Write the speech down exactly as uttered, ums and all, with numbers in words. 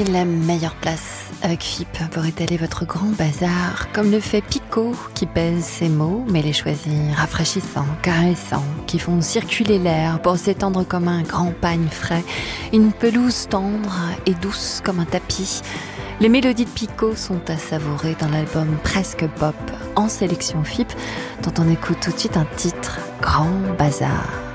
la meilleure place avec F I P pour étaler votre grand bazar, comme le fait Pico qui pèse ses mots mais les choisit rafraîchissants, caressants, qui font circuler l'air pour s'étendre comme un grand pagne frais, une pelouse tendre et douce comme un tapis. Les mélodies de Pico sont à savourer dans l'album Presque Pop en sélection F I P, dont on écoute tout de suite un titre, Grand Bazar.